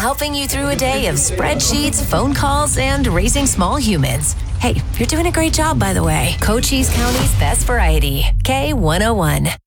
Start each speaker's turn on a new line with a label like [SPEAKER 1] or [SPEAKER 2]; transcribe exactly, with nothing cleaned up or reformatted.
[SPEAKER 1] helping you through a day of spreadsheets, phone calls, and raising small humans. Hey, you're doing a great job, by the way. Cochise County's best variety. K one oh one.